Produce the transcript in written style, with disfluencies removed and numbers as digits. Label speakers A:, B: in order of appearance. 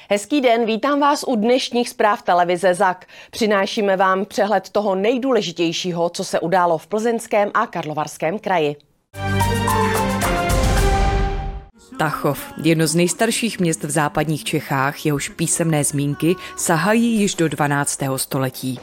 A: Hezký den, vítám vás u dnešních zpráv televize ZAK. Přinášíme vám přehled toho nejdůležitějšího, co se událo v Plzeňském a Karlovarském kraji.
B: Tachov, jedno z nejstarších měst v západních Čechách, jehož písemné zmínky sahají již do 12. století.